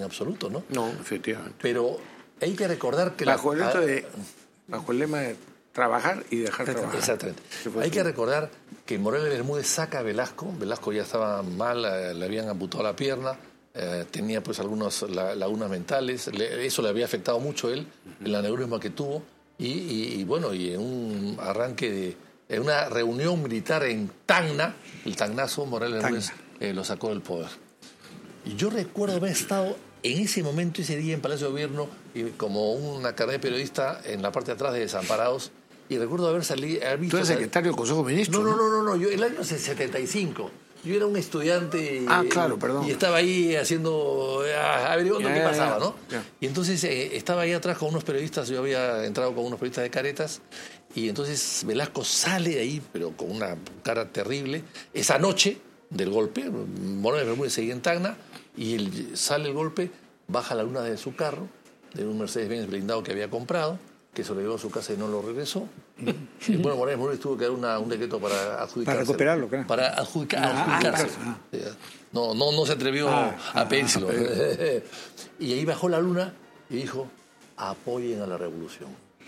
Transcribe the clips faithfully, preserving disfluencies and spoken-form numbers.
en absoluto, ¿no? No, efectivamente. Pero hay que recordar que... Bajo, la, el, de, bajo el lema de trabajar y dejar trabajar. Exactamente. Hay que recordar que Morales Bermúdez saca a Velasco. Velasco ya estaba mal, eh, le habían amputado la pierna, eh, tenía pues algunas la, lagunas mentales, le, eso le había afectado mucho a él, uh-huh. el aneurisma que tuvo, y, y, y bueno, y en un arranque de... En una reunión militar en Tacna, el Tacnazo, Morales Bermúdez eh, lo sacó del poder. Y yo recuerdo haber estado en ese momento, ese día en Palacio de Gobierno, y como una carrera de periodista en la parte de atrás de Desamparados, y recuerdo haber salido... Haber visto, ¿Tú eres secretario del Consejo de Ministros? No, no, no, no, no, yo el año setenta y cinco. Yo era un estudiante ah, claro, perdón. y estaba ahí haciendo, averiguando ya, qué ya, pasaba, ¿no? Ya. Y entonces eh, estaba ahí atrás con unos periodistas, yo había entrado con unos periodistas de Caretas, y entonces Velasco sale de ahí, pero con una cara terrible, esa noche del golpe, Morales Bermúdez seguía en Tacna, y él, sale el golpe, baja la luna de su carro, de un Mercedes-Benz blindado que había comprado, que se lo llevó a su casa y no lo regresó. Y bueno, Morales Bermúdez tuvo que dar una, un decreto para adjudicarse. Para recuperarlo, claro. Para adjudicar, ah, adjudicarse. Ah, ah. No, no, no se atrevió ah, a pedírselo. Ah, ah, y ahí bajó la luna y dijo, apoyen a la revolución.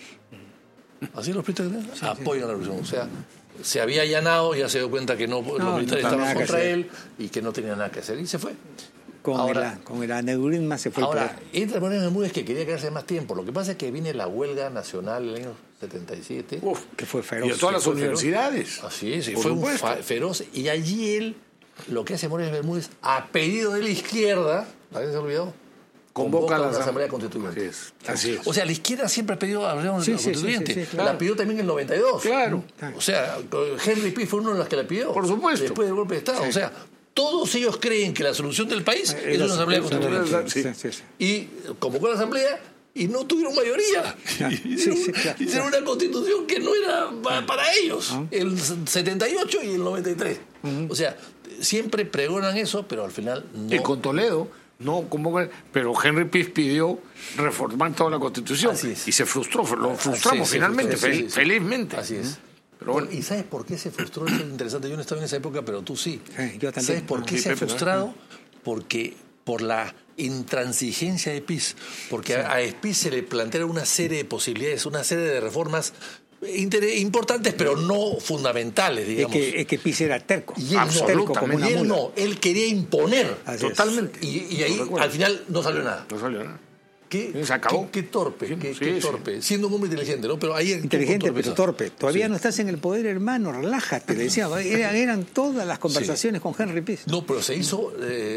Así los militares, sí, apoyen sí. a la revolución. O sea, se había allanado, ya se dio cuenta que no, no los militares no estaban contra él y que no tenía nada que hacer. Y se fue. Con, ahora, el, con el aneurisma se fue. Ahora, entra Morales Bermúdez que quería quedarse más tiempo. Lo que pasa es que viene la huelga nacional el año setenta y siete. Uf, que fue feroz. Y a todas las universidades. Feroz. Así es, y fue un fa- feroz. Y allí él, lo que hace Morales Bermúdez, a pedido de la izquierda, ¿alguien se ha olvidado? Convoca a la Asamblea Constituyente. Así es. Así es. O sea, la izquierda siempre ha pedido a la Asamblea sí, Constituyente. Sí, sí, sí, claro. La pidió también en el noventa y dos. Claro. O sea, Henry Piz fue uno de los que la pidió. Por supuesto. Después del golpe de Estado. Sí. O sea, todos ellos creen que la solución del país es, es una Asamblea Constituyente. Sí. Sí, sí. Y convocó a la Asamblea y no tuvieron mayoría. Hicieron, sí, sí, claro, hicieron claro. una constitución que no era para, para ellos. Uh-huh. El setenta y ocho y el noventa y tres. Uh-huh. O sea, siempre pregonan eso, pero al final no. Y con Toledo no convocan, pero Henry Piz pidió reformar toda la Constitución y se frustró, lo frustramos sí, finalmente, frustró, fel- sí, sí. felizmente. Así es. Pero bueno. ¿Y sabes por qué se frustró? Eso es interesante. Yo no estaba en esa época, pero tú sí. sí yo también. ¿Sabes por qué sí, se ha Pepe, frustrado? ¿no? Porque por la intransigencia de Piz. Porque sí. a, a Piz se le plantearon una serie de posibilidades, una serie de reformas inter- importantes, pero no fundamentales, digamos. Es que, es que Piz era terco. Y él, no, terco como una y él no, él quería imponer. Así totalmente. Y, y ahí al final no salió nada. No salió nada. Qué, se acabó. Qué, qué torpe, sí, qué, sí, qué torpe. Sí. Siendo un hombre inteligente, ¿no? Pero ahí inteligente, torpe, pero torpe. Todavía sí. no estás en el poder, hermano. Relájate. Le decía, eran, eran todas las conversaciones sí. con Henry Piz. No, pero se hizo,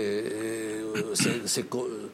eh, se, se,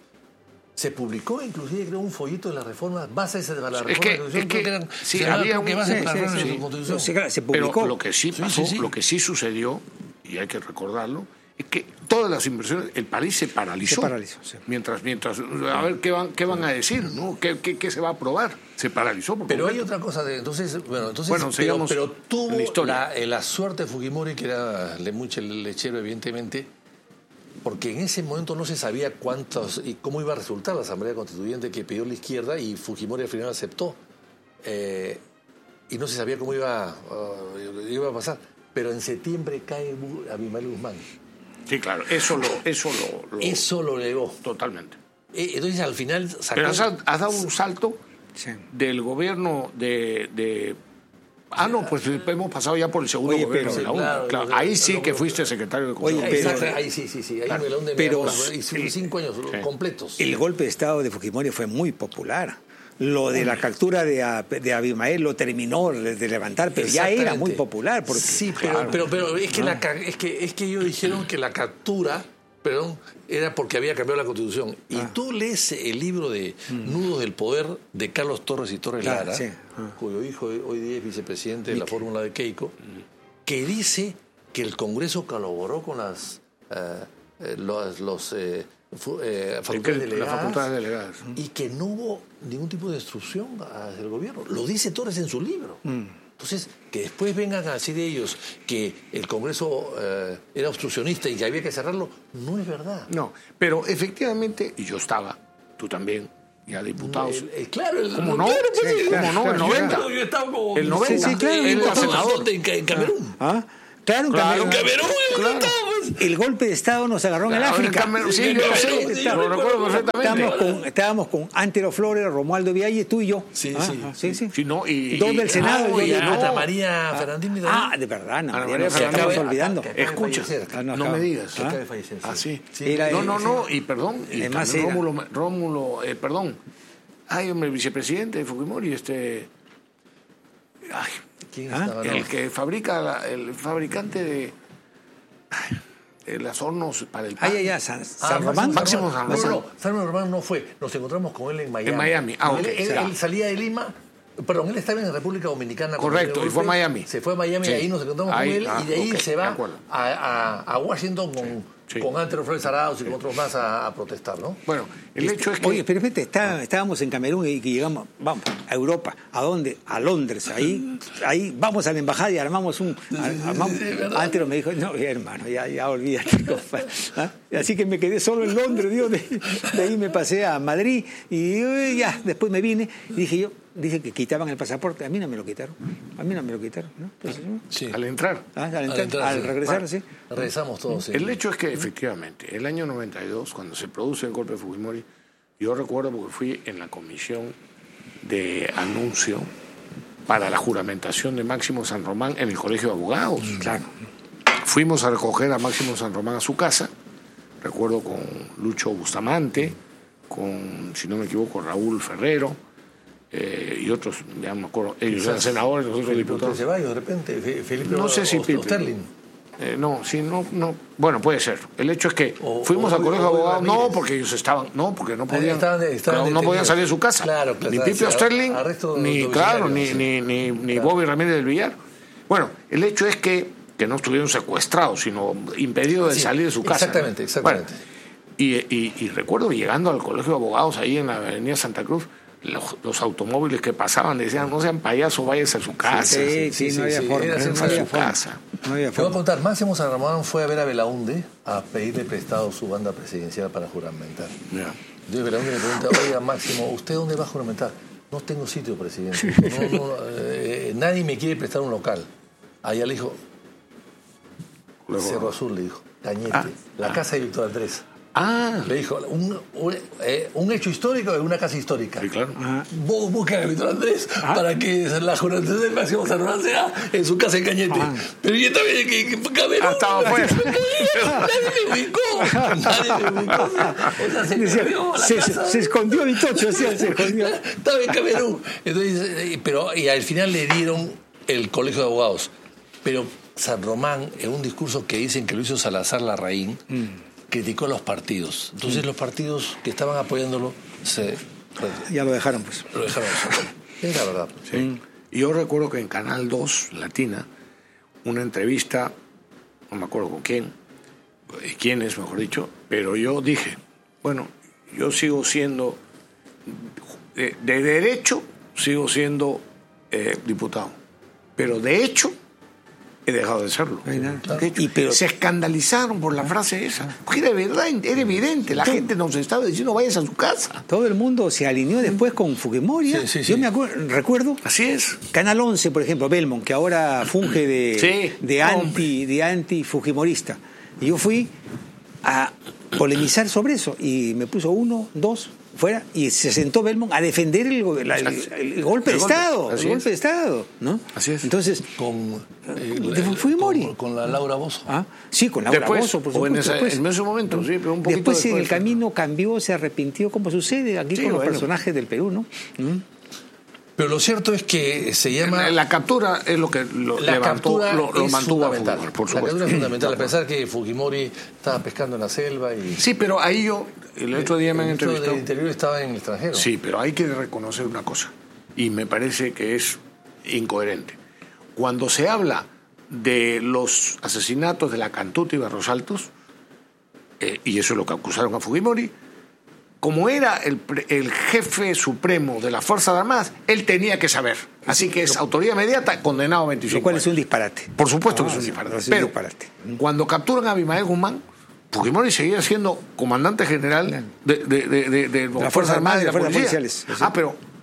se publicó, inclusive creo un folleto de las reformas, bases de la reforma es que, de la Constitución. Es que, que eran, sí, se había un, que bases sí, de la sí, reforma sí, de sí. la Constitución. Se, se publicó. Pero lo que sí pasó, sí, sí, sí. lo que sí sucedió, y hay que recordarlo, es que todas las inversiones, el país se paralizó. Se paralizó, sí. Mientras, mientras, a ver qué van, qué van a decir, ¿no? ¿Qué, qué, qué se va a aprobar? Se paralizó. Por pero completo. hay otra cosa, de, entonces, bueno, entonces, bueno, pero, pero tuvo la, la, la suerte de Fujimori, que era mucho lechero, evidentemente, porque en ese momento no se sabía cuántos y cómo iba a resultar la Asamblea Constituyente que pidió la izquierda y Fujimori al final aceptó. Eh, y no se sabía cómo iba, uh, iba a pasar. Pero en septiembre cae Abimael Guzmán. Sí, claro, eso lo... Eso lo, lo eso lo legó. Totalmente. Entonces, al final... Sacó... Pero has, has dado un salto sí. del gobierno de... de... Ah, no, pues hemos pasado ya por el segundo Oye, gobierno pero, de la U. Claro, claro. Ahí no, sí no, que no, fuiste secretario de Constitución. Oye, pero, ahí sí, sí, sí. Ahí claro, me lo pero, hicimos cinco años sí. completos. El golpe de Estado de Fujimori fue muy popular. Lo de la captura de, de Abimael lo terminó de levantar, pero ya era muy popular. Porque, sí, pero, claro, pero, pero es, que ¿no? la, es, que, es que ellos dijeron que la captura, perdón, era porque había cambiado la Constitución. Y ah. tú lees el libro de mm. Nudos del Poder de Carlos Torres y Torres claro, Lara, sí. ah. cuyo hijo hoy día es vicepresidente de la fórmula de Keiko, que dice que el Congreso colaboró con las eh, los... los eh, Eh, facultades delegadas, la facultad delegadas y que no hubo ningún tipo de destrucción hacia el gobierno. Lo dice Torres en su libro. Mm. Entonces, que después vengan a decir ellos que el Congreso eh, era obstruccionista y que había que cerrarlo, no es verdad. No, pero efectivamente, y yo estaba, tú también, ya diputados. El, el, claro, el, ¿cómo no? Claro, pues, sí, claro, ¿cómo no? Claro, el noventa. Yo, yo estaba como... El noventa. Sí, sí, claro. El senador en, en Camerún. ¿Ah? Claro, en claro, Camerún. En Camerún, claro. Estaba, el golpe de Estado nos agarró en el África. Sí, yo lo sé, lo recuerdo perfectamente. Estábamos con, estábamos con Antero Flores, Romualdo Vialle, tú y yo. Sí, ah, sí. sí, sí. sí no, y, Dos del Senado. Ah, y yo y de Ana María Ferrandini. Ah, de verdad, Ana María, María nos estamos olvidando. Escucha, no, no me digas. Acaba de fallecer. Ah, sí. Sí. No, no, no, y perdón, y Además también era. Rómulo, Rómulo eh, perdón. Ay, hombre, el vicepresidente de Fujimori, este... Ay, ¿Quién ¿Ah? estaba? el No. que fabrica, la, el fabricante de... Ay, de las hornos para el pan. Ay, ay, ay, San, Ah, San Román. Máximo San No, Román. no, no, San Román no fue. Nos encontramos con él en Miami. En Miami, ah, ok, él, él- será. él salía de Lima, perdón, él estaba en República Dominicana. cuando Correcto, dio el y fue a golpe. Miami. Se fue a Miami Sí. y ahí nos encontramos Ahí, con él ah, y de ahí ok, se de va acuerdo. a, a, a Washington con, Sí. con Antero Flores Arauz y con otros más a, a protestar, ¿no? Bueno, el hecho es que... Oye, pero espérate, está, estábamos en Camerún y que llegamos, vamos, a Europa. ¿A dónde? A Londres. Ahí, ahí vamos a la embajada y armamos un... Armamos, Antero me dijo, no, hermano, ya, ya olvídate. Compa. ¿Ah? Así que me quedé solo en Londres, Dios, de, de ahí me pasé a Madrid y eh, ya, después me vine y dije yo, dije que quitaban el pasaporte, a mí no me lo quitaron, a mí no me lo quitaron, ¿no? Entonces, ¿no? Sí. Al entrar. Ah, al, Al entrar, entrar, al sí. regresar, Bueno, sí. Regresamos todos. sí. El hecho es que, efectivamente, el año noventa y dos, cuando se produce el golpe de Fujimori, yo recuerdo porque fui en la comisión de anuncio para la juramentación de Máximo San Román en el Colegio de Abogados. Claro. Fuimos a recoger a Máximo San Román a su casa, recuerdo con Lucho Bustamante, con, si no me equivoco, Raúl Ferrero, eh, y otros, ya no me acuerdo, ellos eran senadores, nosotros Felipe diputados. Ceballos, de repente, Fe- Felipe No sé si o- Pipe. Osterling. Eh, no, sí, no, no. Bueno, puede ser. El hecho es que O- fuimos o- al colegio de o abogados, no, Ramírez. porque ellos estaban, no, porque no podían, estaban de- estaban no, no detenidos. podían salir de su casa. Claro, claro, ni claro, Pipe sí, Osterling, arresto ni, domiciliario, claro, ni, sí. ni, ni, ni Claro. Bobby Ramírez del Villar. Bueno, el hecho es que, que no estuvieron secuestrados, sino impedidos de Sí, salir de su casa. exactamente, ¿no? exactamente. Bueno, y, y, y recuerdo llegando al colegio de abogados ahí en la avenida Santa Cruz, los, los automóviles que pasaban decían, no sean payasos, váyanse a su casa. Sí, sí, sí, no había sí, forma. era No sensación. había su forma. casa. No había Te voy a forma. contar, Máximo San Román fue a ver a Belaunde a pedirle prestado su banda presidencial para juramentar. Ya. Entonces Belaunde le pregunta, oiga Máximo, ¿usted dónde va a juramentar? No tengo sitio, presidente. No, no, eh, nadie me quiere prestar un local. Allá le dijo, Luego- Cerro Azul, le dijo, Cañete, Ah, la casa de Víctor Andrés. Ah, Le dijo, un, un, eh, un hecho histórico es una casa histórica. sí, claro. Vos buscan a Víctor Andrés para que la juramentación del Máximo San Román sea en su casa en Cañete. Pero yo también que, que Camerún. Ah, estaba afuera. Nadie me ubicó. Nadie me ubicó. O sea, se Decía, cambió la se, casa. se escondió Vitocho, decía, se escondió. Estaba en Camerún. Entonces, eh, pero y al final le dieron el colegio de abogados. Pero San Román, en un discurso que dicen que lo hizo Salazar Larraín, criticó a los partidos. Entonces los partidos que estaban apoyándolo se Ya lo dejaron, pues. lo dejaron solo. Es la verdad. Sí. Y yo recuerdo que en Canal dos, Latina, una entrevista, no me acuerdo con quién, eh, quién es, mejor dicho, pero yo dije, bueno, yo sigo siendo, de, de derecho, sigo siendo eh, diputado, pero de hecho, he dejado de serlo. Ay, nada. De hecho, Y pero- se escandalizaron por la frase esa, porque era verdad, era evidente, la gente nos estaba diciendo, vayas a su casa. Todo el mundo se alineó después con Fujimori. Sí, sí, sí. Yo me acuer- recuerdo Así es. Canal once, por ejemplo, Belmont, que ahora funge de, Sí, de anti de anti fujimorista. Y yo fui a polemizar sobre eso y me puso uno, dos, fuera, y se sentó Belmont a defender el, go- la- el- el golpe El de golpe, Estado, así el golpe es. de Estado, ¿no? Así es. Entonces, Con, eh, ¿De Fujimori? con, con la Laura Bozo. ah, sí, con Laura Después, Bozo, por o en, supuesto. esa- después. en ese momento, sí, pero un poquito Después, después. en el camino cambió, se arrepintió, como sucede aquí Sí, con los bueno. personajes del Perú, ¿no? ¿Mm? Pero lo cierto es que se llama... La captura es lo que lo La levantó, captura lo, lo es mantuvo a fundamental. Fujimori, por la supuesto. captura es fundamental. A pensar que Fujimori estaba pescando en la selva y... Sí, pero ahí yo, el otro día me han el ministro entrevistado. del Interior estaba en el extranjero. Sí, pero hay que reconocer una cosa, y me parece que es incoherente. Cuando se habla de los asesinatos de la Cantuta y Barros Altos, eh, y eso es lo que acusaron a Fujimori, como era el, pre- el jefe supremo de las Fuerzas Armadas, él tenía que saber. Así que es autoridad inmediata, condenado a veinticinco Lo cual es años. un disparate. Por supuesto Ah, que es un sí, disparate. es un Pero disparate. cuando capturan a Abimael Guzmán, Fujimori seguía siendo comandante general de, de, de, de- de las Las Fuerzas Armadas y la Fuerzas Policía. Policiales, sí. Ah, pero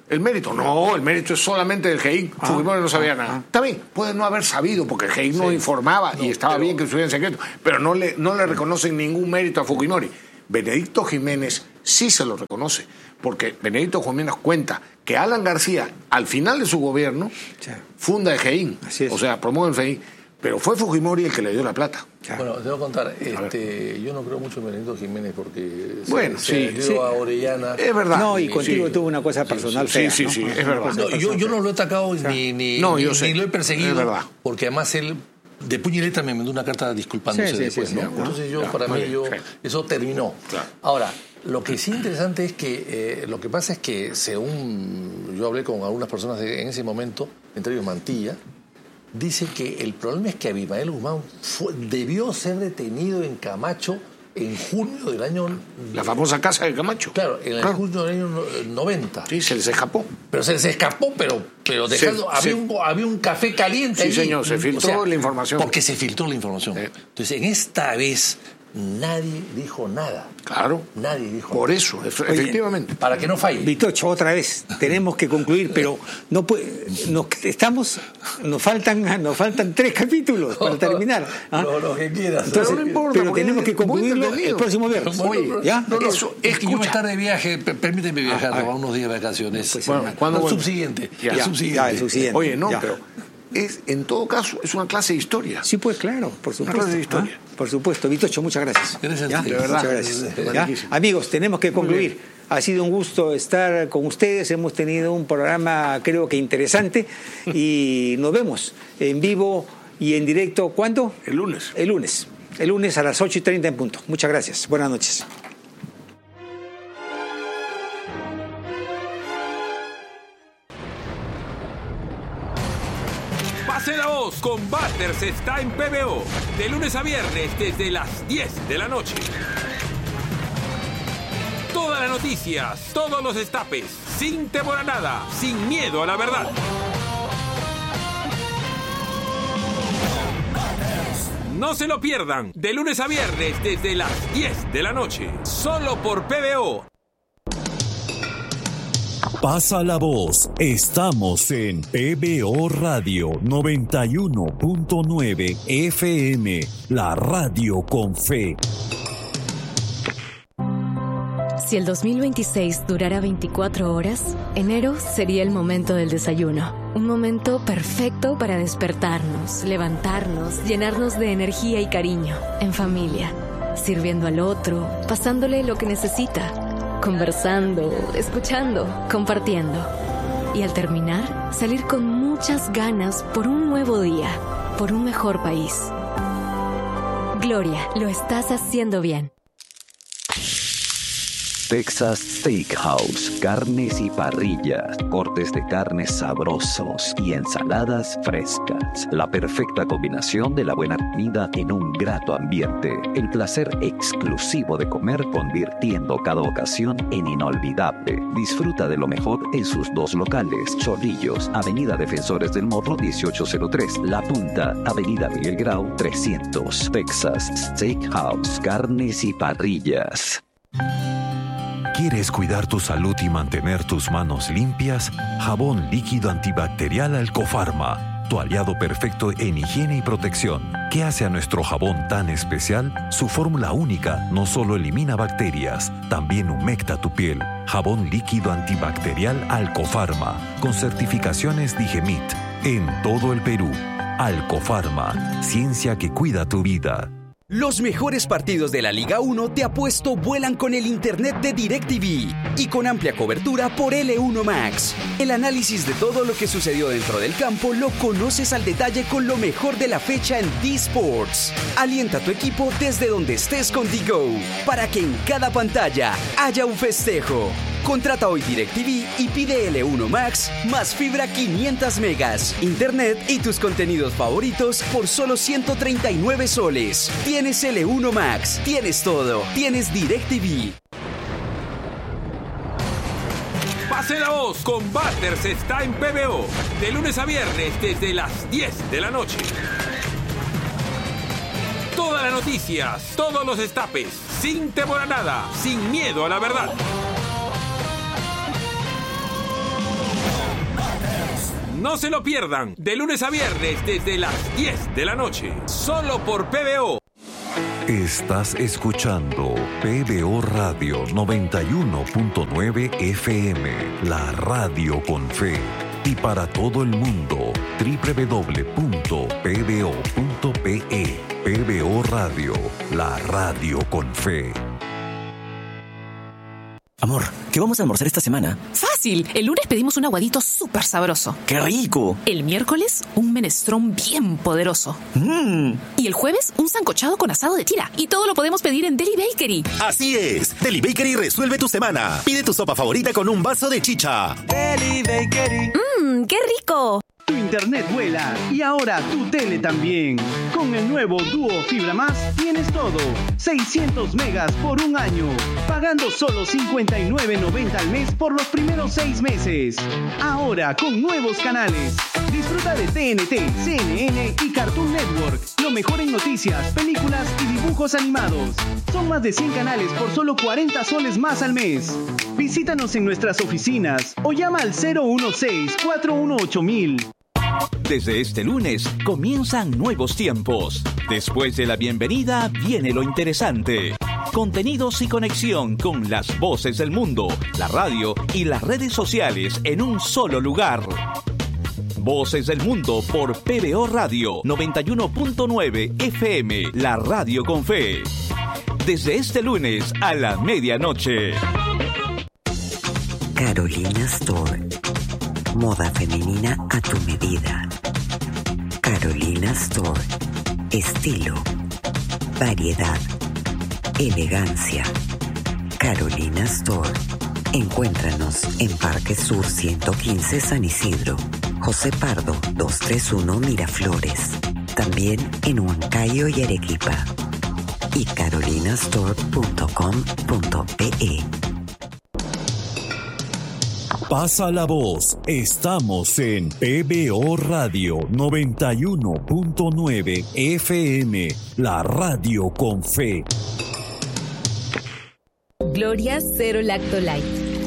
El mérito, no, el mérito es solamente del G I C. Ah, Fujimori no sabía ah, nada. Ah. Está bien, puede no haber sabido, porque el G I C sí. no informaba no, y estaba pero... bien que estuviera en secreto, pero no le, no le reconocen ningún mérito a Fujimori. Benedicto Jiménez sí se lo reconoce, porque Benedicto Jiménez cuenta que Alan García, al final de su gobierno, sí. funda el G I C, o sea, promueve el G I C, pero fue Fujimori el que le dio la plata. Bueno, te voy a contar, este, yo no creo mucho en Benedicto Jiménez porque bueno, se, sí, se dio sí. a Orellana. Es verdad. No, y contigo sí. tuvo una cosa personal sí, fea. Sí, sí, ¿no? sí, es verdad. No, yo, yo no lo he atacado o sea, ni, ni, no, ni, yo sé. ni lo he perseguido, es verdad. porque además él de puño y letra me mandó una carta disculpándose sí, sí, después, sí, ¿no? sí, Entonces yo, claro, para claro, mí, yo, sí. eso terminó. Claro. Ahora, lo que sí es interesante es que eh, lo que pasa es que según yo hablé con algunas personas de, en ese momento, entre ellos Mantilla, dice que el problema es que Abimael Guzmán fue, debió ser detenido en Camacho en junio del año... La famosa casa de Camacho. Claro, en el claro. junio del año noventa. Sí, se les escapó. Pero se les escapó, pero, pero dejando... Se, había, se, un, había un café caliente Sí, allí. señor, se filtró o sea, la información. Porque se filtró la información. Sí. Entonces, en esta vez... Nadie dijo nada. Claro. Nadie dijo Por nada. eso, efectivamente. Para que no falle. Vitocho, otra vez, tenemos que concluir, pero no puede, nos estamos, nos faltan, nos faltan tres capítulos para terminar. ¿Ah? No, lo que quieras. Entonces, pero no importa, pero tenemos que concluirlo el próximo viernes. Bueno, Oye, ¿ya? No, no, eso, es que yo voy a estar de viaje, permíteme viajar, ah, unos días de vacaciones. Pues, bueno, ¿cuándo el vuelve? subsiguiente. Ya, el subsiguiente. Ya, el subsiguiente. Oye, no, ya. pero es, en todo caso, es una clase de historia. Sí, pues claro, por supuesto. Una clase de historia. ¿Ah? Por supuesto. Vitocho, muchas gracias. Gracias, ¿Ya? de verdad. Muchas gracias. ¿Ya? Amigos, tenemos que concluir. Ha sido un gusto estar con ustedes. Hemos tenido un programa, creo que interesante. Y nos vemos en vivo y en directo. ¿Cuándo? El lunes. El lunes. El lunes a las ocho y treinta en punto. Muchas gracias. Buenas noches. Pase la voz con Butters está en P B O. De lunes a viernes desde las diez de la noche. Todas las noticias, todos los destapes, sin temor a nada, sin miedo a la verdad. No se lo pierdan, de lunes a viernes desde las diez de la noche, solo por P B O. Pasa la voz, estamos en P B O Radio noventa y uno punto nueve F M, la radio con fe. Si el dos mil veintiséis durara veinticuatro horas, enero sería el momento del desayuno. Un momento perfecto para despertarnos, levantarnos, llenarnos de energía y cariño, en familia, sirviendo al otro, pasándole lo que necesita, conversando, escuchando, compartiendo. Y al terminar, salir con muchas ganas por un nuevo día, por un mejor país. Gloria, lo estás haciendo bien. Texas Steakhouse, carnes y parrillas, cortes de carnes sabrosos y ensaladas frescas. La perfecta combinación de la buena comida en un grato ambiente. El placer exclusivo de comer convirtiendo cada ocasión en inolvidable. Disfruta de lo mejor en sus dos locales. Chorrillos, Avenida Defensores del Morro dieciocho cero tres. La Punta, Avenida Miguel Grau trescientos. Texas Steakhouse, carnes y parrillas. ¿Quieres cuidar tu salud y mantener tus manos limpias? Jabón líquido antibacterial Alcofarma, tu aliado perfecto en higiene y protección. ¿Qué hace a nuestro jabón tan especial? Su fórmula única no solo elimina bacterias, también humecta tu piel. Jabón líquido antibacterial Alcofarma, con certificaciones Digemit, en todo el Perú. Alcofarma, ciencia que cuida tu vida. Los mejores partidos de la Liga uno te apuesto vuelan con el internet de DirecTV y con amplia cobertura por L uno Max. El análisis de todo lo que sucedió dentro del campo lo conoces al detalle con lo mejor de la fecha en D-Sports. Alienta a tu equipo desde donde estés con D-Go para que en cada pantalla haya un festejo. Contrata hoy DirecTV y pide L uno Max más fibra quinientos megas, internet y tus contenidos favoritos por solo ciento treinta y nueve soles. Tienes L uno Max, tienes todo, tienes DirecTV. Pase la voz con Butters está en P B O. De lunes a viernes desde las diez de la noche. Todas las noticias, todos los destapes, sin temor a nada, sin miedo a la verdad. No se lo pierdan. De lunes a viernes desde las diez de la noche. Solo por P B O. Estás escuchando P B O Radio noventa y uno punto nueve F M, la radio con fe. Y para todo el mundo, doble u doble u doble u punto p b o punto p e. P B O Radio, la radio con fe. Amor, ¿qué vamos a almorzar esta semana? Fácil. El lunes pedimos un aguadito súper sabroso. ¡Qué rico! El miércoles, un menestrón bien poderoso. Mmm. Y el jueves, un sancochado con asado de tira. Y todo lo podemos pedir en Deli Bakery. Así es. Deli Bakery resuelve tu semana. Pide tu sopa favorita con un vaso de chicha. Deli Bakery. Mmm, ¡qué rico! Tu internet vuela y ahora tu tele también. Con el nuevo Duo Fibra Más tienes todo. seiscientos megas por un año. Pagando solo cincuenta y nueve noventa al mes por los primeros seis meses. Ahora con nuevos canales. Disfruta de T N T, C N N y Cartoon Network. Lo mejor en noticias, películas y dibujos animados. Son más de cien canales por solo cuarenta soles más al mes. Visítanos en nuestras oficinas o llama al cero uno seis, cuatro uno ocho mil. Desde este lunes comienzan nuevos tiempos. Después de la bienvenida viene lo interesante. Contenidos y conexión con las voces del mundo, la radio y las redes sociales en un solo lugar. Voces del Mundo por P B O Radio noventa y uno punto nueve F M, la radio con fe. Desde este lunes a la medianoche. Carolina Store. Moda femenina a tu medida. Carolina Store. Estilo, variedad, elegancia. Carolina Store. Encuéntranos en Parque Sur ciento quince San Isidro, José Pardo doscientos treinta y uno Miraflores. También en Huancayo y Arequipa. Y carolinastore punto com punto pe. Pasa la voz. Estamos en P B O Radio noventa y uno punto nueve F M, la radio con fe. Gloria Cero Lacto Light.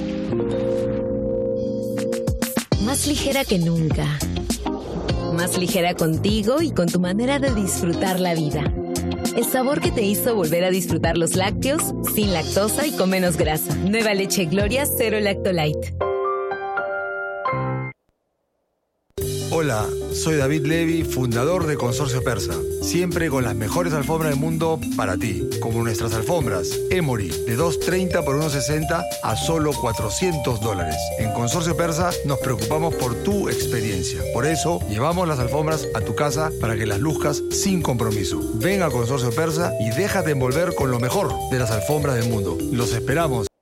Más ligera que nunca. Más ligera contigo y con tu manera de disfrutar la vida. El sabor que te hizo volver a disfrutar los lácteos sin lactosa y con menos grasa. Nueva leche Gloria Cero Lacto Light. Hola, soy David Levy, fundador de Consorcio Persa. Siempre con las mejores alfombras del mundo para ti, como nuestras alfombras Emory de doscientos treinta por ciento sesenta a solo cuatrocientos dólares. En Consorcio Persa nos preocupamos por tu experiencia. Por eso llevamos las alfombras a tu casa para que las luzcas sin compromiso. Ven a Consorcio Persa y déjate envolver con lo mejor de las alfombras del mundo. Los esperamos.